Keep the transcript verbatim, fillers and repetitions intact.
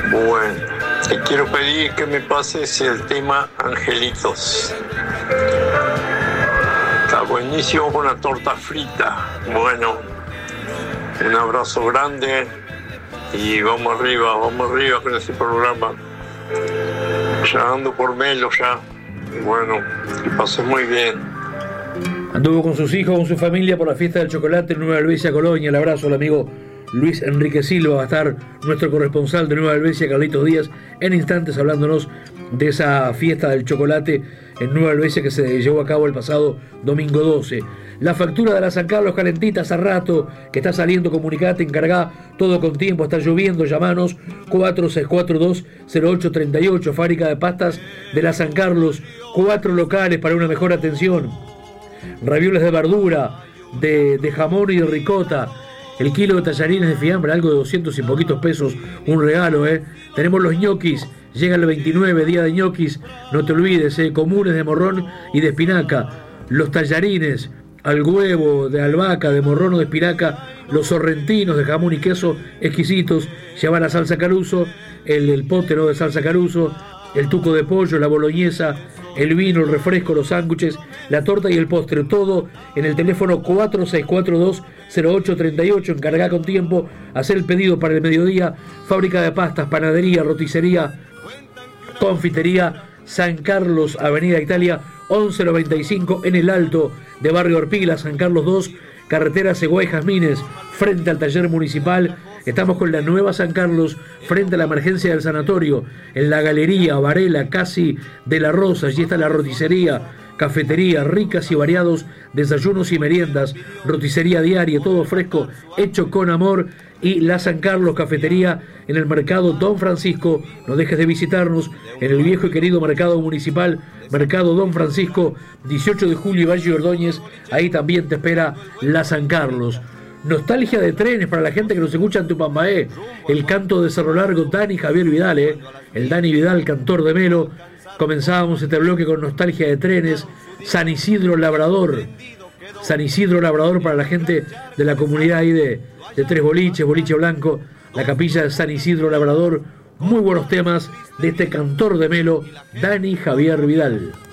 Bueno, te quiero pedir que me pases el tema Angelitos. Está buenísimo con la torta frita. Bueno, un abrazo grande y vamos arriba, vamos arriba con ese programa. Ya ando por Melo ya. Bueno, que pases muy bien. Anduvo con sus hijos, con su familia por la fiesta del chocolate en Nueva Helvecia, Colonia. El abrazo al amigo Luis Enrique Silva. Va a estar nuestro corresponsal de Nueva Helvecia, Carlitos Díaz, en instantes hablándonos de esa fiesta del chocolate en Nueva Helvecia que se llevó a cabo el pasado domingo doce. La factura de la San Carlos calentita hace rato que está saliendo, comunicate, encargá todo con tiempo, está lloviendo, llamanos cuatro seis cuatro dos cero ocho tres ocho, fábrica de pastas de la San Carlos, cuatro locales para una mejor atención. Ravioles de verdura, de, de jamón y de ricota, el kilo de tallarines de fiambre, algo de doscientos y poquitos pesos, un regalo, ¿eh? Tenemos los ñoquis, llega el veintinueve, día de ñoquis, no te olvides, ¿eh? Comunes de morrón y de espinaca, los tallarines al huevo, de albahaca, de morrón o de espinaca, los sorrentinos de jamón y queso exquisitos, lleva la salsa Caruso, el, el pote, ¿no?, de salsa Caruso, el tuco de pollo, la boloñesa, el vino, el refresco, los sándwiches, la torta y el postre, todo en el teléfono cuatro seis cuatro dos cero ocho tres ocho, encargá con tiempo, hacer el pedido para el mediodía, fábrica de pastas, panadería, roticería, confitería, San Carlos, Avenida Italia, once noventa y cinco, en el Alto de Barrio Orpila, San Carlos dos, carretera Seguay Jazmines, frente al taller municipal. Estamos con la nueva San Carlos, frente a la emergencia del sanatorio, en la Galería Varela, casi de la Rosa. Allí está la roticería, cafetería, ricas y variados desayunos y meriendas, roticería diaria, todo fresco, hecho con amor. Y la San Carlos Cafetería en el mercado Don Francisco. No dejes de visitarnos en el viejo y querido mercado municipal, mercado Don Francisco, dieciocho de julio y Valle Ordóñez. Ahí también te espera la San Carlos. Nostalgia de trenes para la gente que nos escucha en Tupambaé. El canto de Cerro Largo, Dani Javier Vidal, ¿eh? El Dani Vidal, cantor de Melo. Comenzábamos este bloque con nostalgia de trenes. San Isidro Labrador. San Isidro Labrador para la gente de la comunidad ahí de, de Tres Boliches, Boliche Blanco, la capilla de San Isidro Labrador. Muy buenos temas de este cantor de Melo, Dani Javier Vidal.